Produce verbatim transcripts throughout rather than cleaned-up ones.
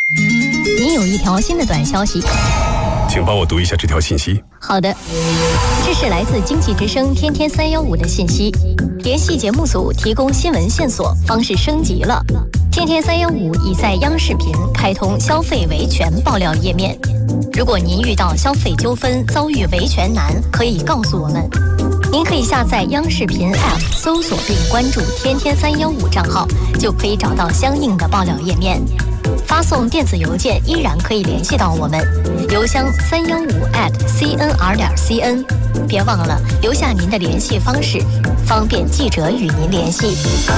您有一条新的短消息， 请帮我读一下这条信息。 好的，这是来自经济之声天天三幺五的信息。联系节目组提供新闻线索方式升级了。天天三幺五已在央视频开通消费维权爆料页面。如果您遇到消费纠纷遭遇维权难，可以告诉我们。您可以下载央视频 App， 搜索并关注天天三幺五账号，就可以找到相应的爆料页面。发送电子邮件依然可以联系到我们，邮箱三幺五 at cnr 点 cn。别忘了留下您的联系方式，方便记者与您联系。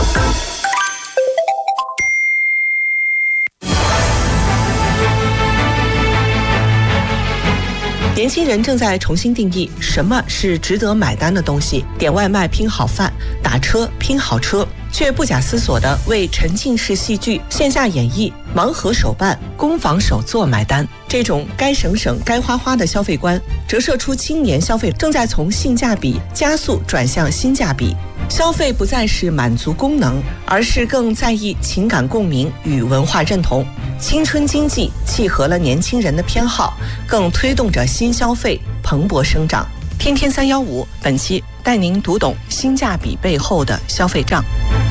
年轻人正在重新定义什么是值得买单的东西，点外卖拼好饭，打车拼好车，却不假思索地为沉浸式戏剧、线下演绎、盲盒手办、工坊手作买单。这种该省省该花花的消费观，折射出青年消费正在从性价比加速转向新价比。消费不再是满足功能，而是更在意情感共鸣与文化认同。青春经济契合了年轻人的偏好，更推动着新消费蓬勃生长。天天三幺五本期带您读懂性价比背后的消费账。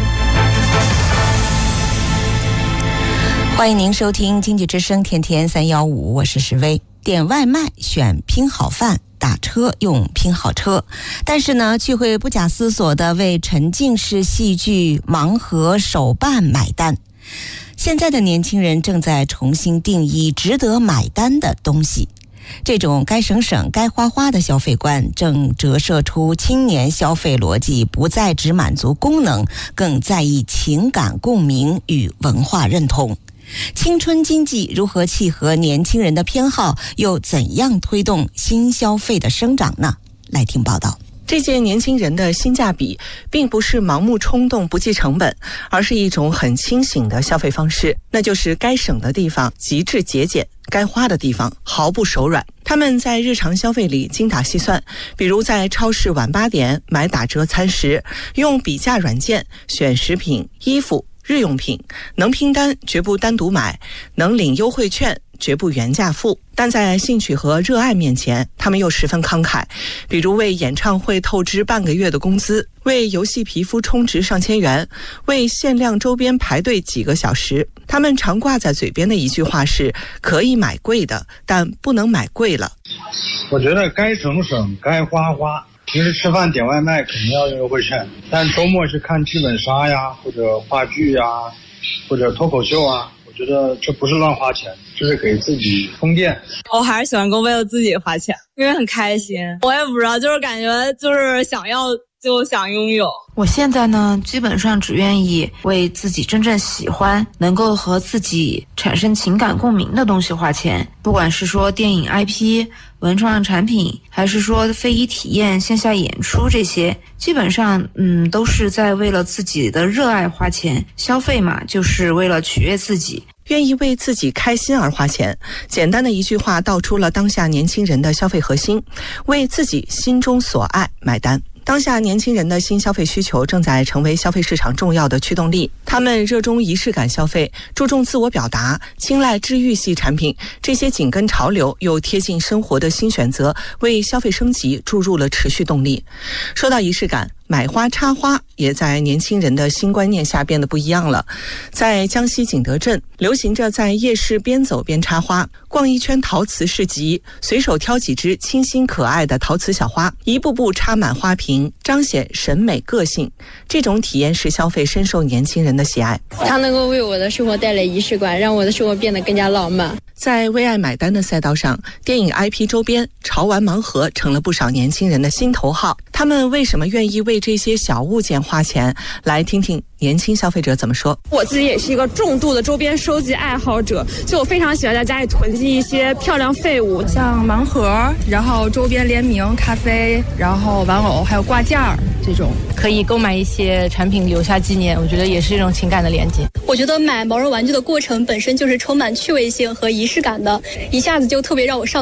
欢迎您收听经济之声天天三幺五，我是石薇。点外卖选拼好饭，打车用拼好车，但是呢，却会不假思索地为沉浸式戏剧、盲盒手办买单。现在的年轻人正在重新定义值得买单的东西。这种该省省该花花的消费观，正折射出青年消费逻辑不再只满足功能，更在意情感共鸣与文化认同。青春经济如何契合年轻人的偏好，又怎样推动新消费的生长呢？来听报道。 这届年轻人的性价比并不是盲目冲动不计成本，而是一种很清醒的消费方式，那就是该省的地方极致节俭，该花的地方毫不手软。他们在日常消费里精打细算，比如在超市晚八点买打折餐食，用比价软件选食品、衣服、日用品，能拼单绝不单独买，能领优惠券绝不原价付。但在兴趣和热爱面前，他们又十分慷慨，比如为演唱会透支半个月的工资，为游戏皮肤充值上千元，为限量周边排队几个小时。他们常挂在嘴边的一句话是：可以买贵的，但不能买贵了。 我觉得该省省该花花，平时吃饭点外卖肯定要用优惠券，但周末是看剧本杀呀，或者话剧呀，或者脱口秀啊，我觉得这不是乱花钱，这是给自己充电。 我还是喜欢跟为了自己花钱，因为很开心。我也不知道，就是感觉就是想要就想拥有。 我现在呢，基本上只愿意为自己真正喜欢、能够和自己产生情感共鸣的东西花钱，不管是说电影 I P、文创产品，还是说非遗体验、线下演出，这些基本上嗯都是在为了自己的热爱花钱。消费嘛，就是为了取悦自己。 愿意为自己开心而花钱，简单的一句话道出了当下年轻人的消费核心：为自己心中所爱买单。当下年轻人的新消费需求正在成为消费市场重要的驱动力，他们热衷仪式感消费，注重自我表达，青睐治愈系产品，这些紧跟潮流又贴近生活的新选择，为消费升级注入了持续动力。说到仪式感，买花插花也在年轻人的新观念下变得不一样了。在江西景德镇，流行着在夜市边走边插花，逛一圈陶瓷市集，随手挑几只清新可爱的陶瓷小花，一步步插满花瓶，彰显审美个性。这种体验式消费深受年轻人的喜爱， 它能够为我的生活带来仪式感，让我的生活变得更加浪漫。 在为爱买单的赛道上，电影 I P 周边、潮玩盲盒成了不少年轻人的心头好。他们为什么愿意为这些小物件花钱？来听听年轻消费者怎么说。 我自己也是一个重度的周边收集爱好者，就我非常喜欢在家里囤积一些漂亮废物，像盲盒，然后周边联名咖啡，然后玩偶，还有挂件儿，这种可以购买一些产品留下纪念，我觉得也是一种情感的连接。 我觉得买毛绒玩具的过程本身就是充满趣味性和仪式感的，一下子就特别让我上头。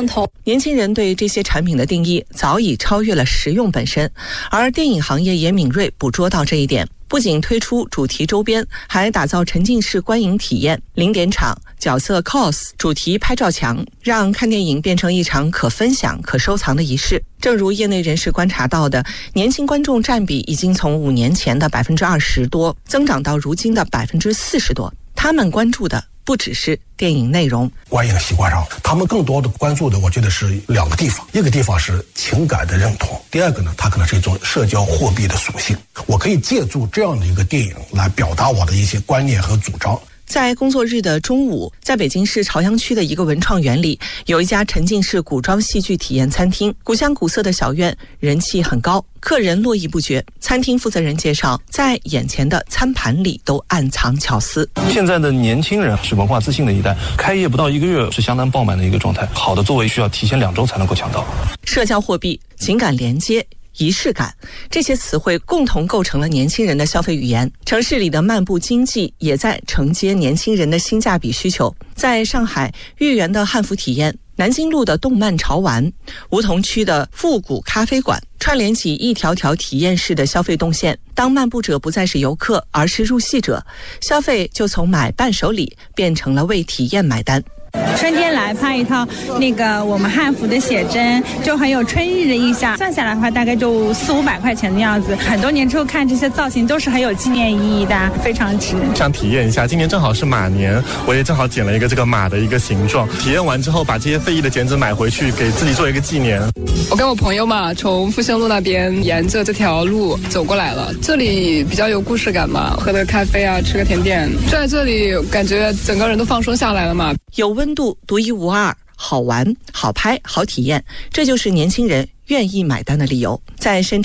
年轻人对这些产品的定义早已超越了实用本身，而电影行业也敏锐捕捉到这一点，不仅推出主题周边，还打造沉浸式观影体验、零点场、角色 cos、主题拍照墙，让看电影变成一场可分享、可收藏的仪式。正如业内人士观察到的，年轻观众占比已经从五年前的百分之二十多增长到如今的百分之四十多。他们关注的不只是电影内容， 观影习惯上，他们更多的关注的，我觉得是两个地方，一个地方是情感的认同，第二个呢，它可能是一种社交货币的属性。我可以借助这样的一个电影来表达我的一些观念和主张。 在工作日的中午，在北京市朝阳区的一个文创园里，有一家沉浸式古装戏剧体验餐厅，古香古色的小院人气很高，客人络绎不绝。餐厅负责人介绍，在眼前的餐盘里都暗藏巧思。 现在的年轻人是文化自信的一代，开业不到一个月是相当爆满的一个状态，好的座位需要提前两周才能够抢到。 社交货币、情感连接、仪式感，这些词汇共同构成了年轻人的消费语言。城市里的漫步经济也在承接年轻人的性价比需求。在上海豫园的汉服体验，南京路的动漫潮玩，梧桐区的复古咖啡馆，串联起一条条体验式的消费动线。当漫步者不再是游客，而是入戏者，消费就从买伴手礼变成了为体验买单。 春天来拍一套那个我们汉服的写真，就很有春日的意象，算下来的话大概就四五百块钱的样子。很多年之后看这些造型都是很有纪念意义的，非常值。 想体验一下，今年正好是马年，我也正好剪了一个这个马的一个形状，体验完之后把这些废弃的剪纸买回去给自己做一个纪念。 我跟我朋友嘛，从复兴路那边沿着这条路走过来了，这里比较有故事感嘛，喝个咖啡啊，吃个甜点，在这里感觉整个人都放松下来了嘛。 有温度，独一无二，好玩、好拍、好体验，这就是年轻人愿意买单的理由。在深圳